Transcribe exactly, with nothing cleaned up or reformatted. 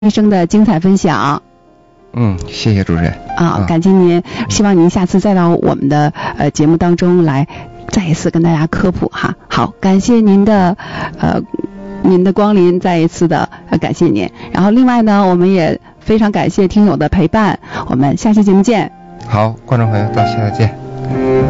医生的精彩分享。 嗯，谢谢主持人啊，感谢您，希望您下次再到我们的呃节目当中来，再一次跟大家科普哈。好，感谢您的呃您的光临，再一次的呃感谢您。然后另外呢，我们也非常感谢听友的陪伴，我们下期节目见。 好，观众朋友，到下次见。